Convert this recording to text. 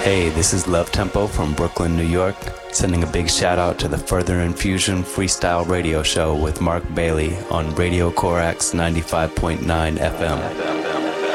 Hey, this is Love Tempo from Brooklyn, New York, sending a big shout out to the Further Infusion Freestyle Radio Show with Mark Bailey on Radio Corax 95.9 FM.